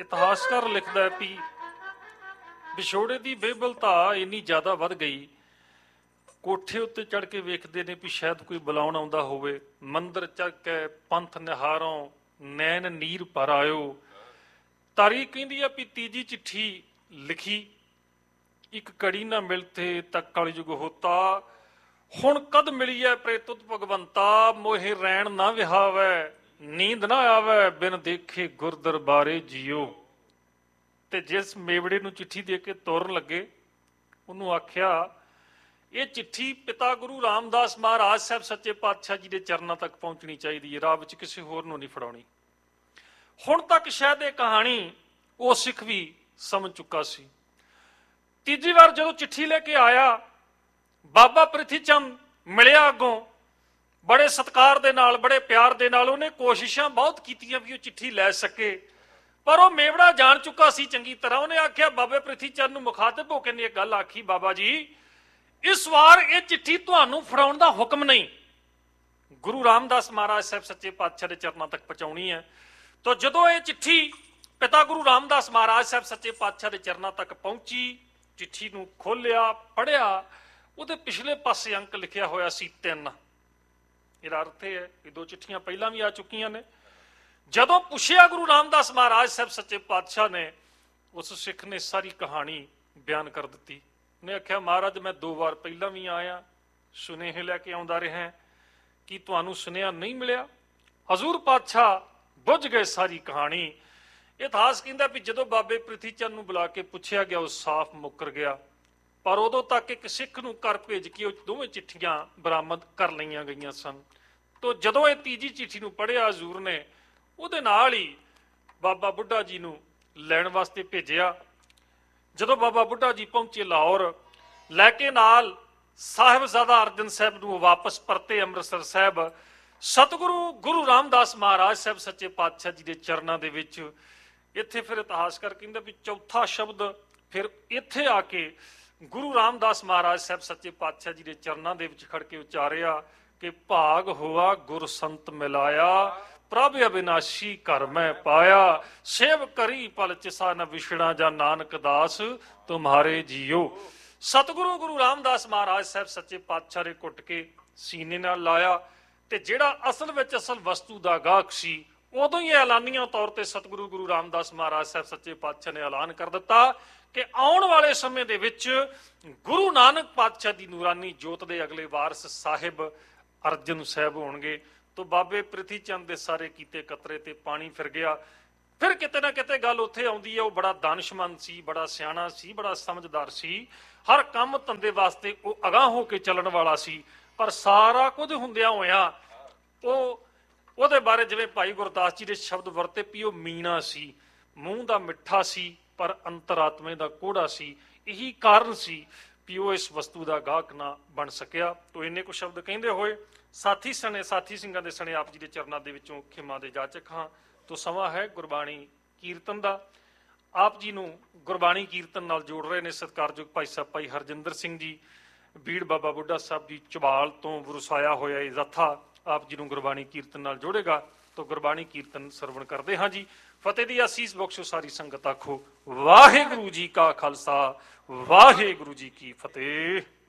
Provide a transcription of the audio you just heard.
ਇਤਿਹਾਸਕਾਰ ਲਿਖਦਾ ਵੀ ਵਿਛੋੜੇ ਦੀ ਬੇਬਲਤਾ ਇੰਨੀ ਜ਼ਿਆਦਾ ਵੱਧ ਗਈ, ਕੋਠੇ ਉੱਤੇ ਚੜ ਕੇ ਵੇਖਦੇ ਨੇ ਵੀ ਸ਼ਾਇਦ ਕੋਈ ਬੁਲਾਉਣ ਆਉਂਦਾ ਹੋਵੇ। ਮੰਦਰ ਚੜ ਕੇ ਪੰਥ ਨਿਹਾਰੋਂ ਨੈਣ ਨੀਰ ਭਰ ਆਇਓ। ਤਾਰੀ ਕਹਿੰਦੀ ਆ ਵੀ ਤੀਜੀ ਚਿੱਠੀ ਲਿਖੀ, ਇੱਕ ਕੜੀ ਨਾ ਮਿਲਤੇ ਤਾਂ ਕਲਯੁਗ ਹੋਤਾ। ਹੁਣ ਕਦ ਮਿਲੀਐ ਪ੍ਰੇਤੁਤ ਭਗਵੰਤਾ, ਮੋਹੇ ਰੈਣ ਨਾ ਵਿਹਾਵੈ ਨੀਂਦ ਨਾ ਆਵੈ, ਬਿਨ ਦੇਖੇ ਗੁਰ ਦਰਬਾਰੇ ਜੀਓ। ਤੇ ਜਿਸ ਮੇਵੜੇ ਨੂੰ ਚਿੱਠੀ ਦੇ ਕੇ ਤੋਰਨ ਲੱਗੇ ਉਹਨੂੰ ਆਖਿਆ ਇਹ ਚਿੱਠੀ ਪਿਤਾ ਗੁਰੂ ਰਾਮਦਾਸ ਮਹਾਰਾਜ ਸਾਹਿਬ ਸੱਚੇ ਪਾਤਸ਼ਾਹ ਜੀ ਦੇ ਚਰਨਾਂ ਤੱਕ ਪਹੁੰਚਣੀ ਚਾਹੀਦੀ ਹੈ, ਰਾਹ ਵਿੱਚ ਕਿਸੇ ਹੋਰ ਨੂੰ ਨਹੀਂ ਫੜਾਉਣੀ। ਹੁਣ ਤੱਕ ਸ਼ਾਇਦ ਇਹ ਕਹਾਣੀ ਉਹ ਸਿੱਖ ਵੀ ਸਮਝ ਚੁੱਕਾ ਸੀ। ਤੀਜੀ ਵਾਰ ਜਦੋਂ ਚਿੱਠੀ ਲੈ ਕੇ ਆਇਆ, ਬਾਬਾ ਪ੍ਰਿਥੀ ਚੰਦ ਮਿਲਿਆ ਅੱਗੋਂ, ਬੜੇ ਸਤਿਕਾਰ ਦੇ ਨਾਲ, ਬੜੇ ਪਿਆਰ ਦੇ ਨਾਲ। ਉਹਨੇ ਕੋਸ਼ਿਸ਼ਾਂ ਬਹੁਤ ਕੀਤੀਆਂ ਵੀ ਉਹ ਚਿੱਠੀ ਲੈ ਸਕੇ, ਪਰ ਉਹ ਮੇਵੜਾ ਜਾਣ ਚੁੱਕਾ ਸੀ ਚੰਗੀ ਤਰ੍ਹਾਂ। ਉਹਨੇ ਆਖਿਆ, ਬਾਬੇ ਪ੍ਰਿਥੀ ਚੰਦ ਨੂੰ ਮੁਖਾਤਬ ਹੋ ਕੇ ਨੇ ਇੱਕ ਗੱਲ ਆਖੀ, ਬਾਬਾ ਜੀ ਇਸ ਵਾਰ ਇਹ ਚਿੱਠੀ ਤੁਹਾਨੂੰ ਫੜਾਉਣ ਦਾ ਹੁਕਮ ਨਹੀਂ, ਗੁਰੂ ਰਾਮਦਾਸ ਮਹਾਰਾਜ ਸਾਹਿਬ ਸੱਚੇ ਪਾਤਸ਼ਾਹ ਦੇ ਚਰਨਾਂ ਤੱਕ ਪਹੁੰਚਾਉਣੀ ਹੈ। ਤਾਂ ਜਦੋਂ ਇਹ ਚਿੱਠੀ ਪਿਤਾ ਗੁਰੂ ਰਾਮਦਾਸ ਮਹਾਰਾਜ ਸਾਹਿਬ ਸੱਚੇ ਪਾਤਸ਼ਾਹ ਦੇ ਚਰਨਾਂ ਤੱਕ ਪਹੁੰਚੀ, ਚਿੱਠੀ ਨੂੰ ਖੋਲਿਆ, ਪੜ੍ਹਿਆ, ਉਹਦੇ ਪਿਛਲੇ ਪਾਸੇ ਅੰਕ ਲਿਖਿਆ ਹੋਇਆ ਸੀ 3। ਇਹਦਾ ਅਰਥ ਇਹ ਹੈ ਕਿ 2 ਚਿੱਠੀਆਂ ਪਹਿਲਾਂ ਵੀ ਆ ਚੁੱਕੀਆਂ ਨੇ। ਜਦੋਂ ਪੁੱਛਿਆ ਗੁਰੂ ਰਾਮਦਾਸ ਮਹਾਰਾਜ ਸਾਹਿਬ ਸੱਚੇ ਪਾਤਸ਼ਾਹ ਨੇ, ਉਸ ਸਿੱਖ ਨੇ ਸਾਰੀ ਕਹਾਣੀ ਬਿਆਨ ਕਰ ਦਿੱਤੀ। ਉਹਨੇ ਆਖਿਆ, ਮਹਾਰਾਜ ਮੈਂ 2 ਵਾਰ ਪਹਿਲਾਂ ਵੀ ਆਇਆ, ਸੁਨੇਹੇ ਲੈ ਕੇ ਆਉਂਦਾ ਰਿਹਾ, ਕੀ ਤੁਹਾਨੂੰ ਸੁਨੇਹਾ ਨਹੀਂ ਮਿਲਿਆ? ਹਜ਼ੂਰ ਪਾਤਸ਼ਾਹ ਬੁੱਝ ਗਏ ਸਾਰੀ ਕਹਾਣੀ। ਇਤਿਹਾਸ ਕਹਿੰਦਾ ਵੀ ਜਦੋਂ ਬਾਬੇ ਪ੍ਰਿਥੀ ਚੰਦ ਨੂੰ ਬੁਲਾ ਕੇ ਪੁੱਛਿਆ ਗਿਆ, ਉਹ ਸਾਫ਼ ਮੁੱਕਰ ਗਿਆ। ਪਰ ਉਦੋਂ ਤੱਕ ਇੱਕ ਸਿੱਖ ਨੂੰ ਘਰ ਭੇਜ ਕੇ ਉਹ ਦੋਵੇਂ ਚਿੱਠੀਆਂ ਬਰਾਮਦ ਕਰ ਲਈਆਂ ਗਈਆਂ ਸਨ। ਤੋਂ ਜਦੋਂ ਇਹ ਤੀਜੀ ਚਿੱਠੀ ਨੂੰ ਪੜ੍ਹਿਆ ਹਜ਼ੂਰ ਨੇ, ਉਹਦੇ ਨਾਲ ਹੀ ਬਾਬਾ ਬੁੱਢਾ ਜੀ ਨੂੰ ਲੈਣ ਵਾਸਤੇ ਭੇਜਿਆ। ਜਦੋਂ ਬਾਬਾ ਬੁੱਢਾ ਜੀ ਪਹੁੰਚੇ ਲਾਹੌਰ, ਲੈ ਕੇ ਨਾਲ ਸਾਹਿਬਜ਼ਾਦਾ ਅਰਜਨ ਸਾਹਿਬ ਨੂੰ ਵਾਪਸ ਪਰਤੇ ਅੰਮ੍ਰਿਤਸਰ ਸਾਹਿਬ। ਸਤਿਗੁਰੂ ਗੁਰੂ ਰਾਮਦਾਸ ਮਹਾਰਾਜ ਸਾਹਿਬ ਸੱਚੇ ਪਾਤਸ਼ਾਹ ਜੀ ਦੇ ਚਰਨਾਂ ਦੇ ਵਿੱਚ ਇੱਥੇ ਫਿਰ ਇਤਿਹਾਸਕਾਰ ਕਹਿੰਦਾ ਵੀ ਚੌਥਾ ਸ਼ਬਦ ਫਿਰ ਇੱਥੇ ਆ ਕੇ ਗੁਰੂ ਰਾਮਦਾਸ ਮਹਾਰਾਜ ਸਾਹਿਬ ਸੱਚੇ ਪਾਤਸ਼ਾਹ ਜੀ ਦੇ ਚਰਨਾਂ ਦੇ ਵਿੱਚ ਖੜ ਕੇ ਉਚਾਰਿਆ ਕਿ ਭਾਗ ਹੋਆ ਗੁਰ ਸੰਤ ਮਿਲਾਇਆ, ਪ੍ਰਭ ਅਬਿਨਾਸ਼ੀ ਘਰ ਮੈਂ ਪਾਇਆ, ਸੇਵ ਕਰੀ ਪਲ ਚਿਸਾ ਨ ਵਿਛੜਾ ਜਾਂ ਨਾਨਕ ਦਾਸ ਤੁਮਹਾਰੇ ਜੀਓ। ਸਤਿਗੁਰੂ ਗੁਰੂ ਰਾਮਦਾਸ ਮਹਾਰਾਜ ਸਾਹਿਬ ਸੱਚੇ ਪਾਤਸ਼ਾਹ ਨੇ ਕੁੱਟ ਕੇ ਸੀਨੇ ਨਾਲ ਲਾਇਆ, ਤੇ ਜਿਹੜਾ ਅਸਲ ਵਿੱਚ ਅਸਲ ਵਸਤੂ ਦਾ ਗਾਹਕ ਸੀ, ਉਦੋਂ ਹੀ ਐਲਾਨੀਆਂ ਤੌਰ ਤੇ ਸਤਿਗੁਰੂ ਗੁਰੂ ਰਾਮਦਾਸ ਮਹਾਰਾਜ ਸਾਹਿਬ ਸੱਚੇ ਪਾਤਸ਼ਾਹ ਨੇ ਐਲਾਨ ਕਰ ਦਿੱਤਾ ਕਿ ਆਉਣ ਵਾਲੇ ਸਮੇਂ ਦੇ ਵਿੱਚ ਗੁਰੂ ਨਾਨਕ ਪਾਤਸ਼ਾਹ ਦੀ ਨੂਰਾਨੀ ਜੋਤ ਦੇ ਅਗਲੇ ਵਾਰਸ ਸਾਹਿਬ ਅਰਜਨ ਸਾਹਿਬ ਹੋਣਗੇ। ਤੋਂ ਬਾਬੇ ਪ੍ਰਿਥੀ ਚੰਦ ਦੇ ਸਾਰੇ ਕੀਤੇ ਕਤਰੇ ਤੇ ਪਾਣੀ ਫਿਰ ਗਿਆ। ਫਿਰ ਕਿਤੇ ਨਾ ਕਿਤੇ ਗੱਲ ਉੱਥੇ ਆਉਂਦੀ ਹੈ, ਉਹ ਬੜਾ ਦਾਨਸ਼ਮੰਦ ਸੀ, ਬੜਾ ਸਿਆਣਾ ਸੀ, ਬੜਾ ਸਮਝਦਾਰ ਸੀ, ਹਰ ਕੰਮ ਧੰਦੇ ਵਾਸਤੇ ਉਹ ਅਗਾਂਹ ਹੋ ਕੇ ਚੱਲਣ ਵਾਲਾ ਸੀ। ਪਰ ਸਾਰਾ ਕੁਝ ਹੁੰਦਿਆਂ ਹੋਇਆ ਉਹਦੇ ਬਾਰੇ ਜਿਵੇਂ ਭਾਈ ਗੁਰਦਾਸ ਜੀ ਦੇ ਸ਼ਬਦ ਵਰਤੇ ਵੀ ਉਹ ਮੀਣਾ ਸੀ, ਮੂੰਹ ਦਾ ਮਿੱਠਾ ਸੀ ਪਰ ਅੰਤਰਾਤਮੇ ਦਾ ਕੋੜਾ ਸੀ। ਇਹੀ ਕਾਰਨ ਸੀ ਵੀ ਉਹ ਇਸ ਵਸਤੂ ਦਾ ਗਾਹਕ ਨਾ ਬਣ ਸਕਿਆ। ਤੋਂ ਇੰਨੇ ਕੁ ਸ਼ਬਦ ਕਹਿੰਦੇ ਹੋਏ ਸਾਥੀ ਸਿੰਘਾਂ ਦੇ ਸਣੇ ਆਪ ਜੀ ਦੇ ਚਰਨਾਂ ਦੇ ਵਿੱਚੋਂ ਖਿਮਾ ਦੇ ਜਾਚਕ ਹਾਂ। ਤੋਂ ਸਮਾਂ ਹੈ ਗੁਰਬਾਣੀ ਕੀਰਤਨ ਦਾ। ਆਪ ਜੀ ਨੂੰ ਗੁਰਬਾਣੀ ਕੀਰਤਨ ਨਾਲ ਜੋੜ ਰਹੇ ਨੇ ਸਤਿਕਾਰਯੋਗ ਭਾਈ ਸਾਹਿਬ ਭਾਈ ਹਰਜਿੰਦਰ ਸਿੰਘ ਜੀ, ਬੀੜ ਬਾਬਾ ਬੁੱਢਾ ਸਾਹਿਬ ਜੀ ਝਬਾਲ ਤੋਂ ਵਰਸਾਇਆ ਹੋਇਆ ਇਹ ਜਥਾ ਆਪ ਜੀ ਨੂੰ ਗੁਰਬਾਣੀ ਕੀਰਤਨ ਨਾਲ ਜੋੜੇਗਾ। ਤੋਂ ਗੁਰਬਾਣੀ ਕੀਰਤਨ ਸਰਵਣ ਕਰਦੇ ਹਾਂ ਜੀ। ਫਤਿਹ ਦੀ ਅਸੀਸ ਬਖਸ਼ੋ ਸਾਰੀ ਸੰਗਤ, ਆਖੋ ਵਾਹਿਗੁਰੂ ਜੀ ਕਾ ਖਾਲਸਾ, ਵਾਹਿਗੁਰੂ ਜੀ ਕੀ ਫਤਿਹ।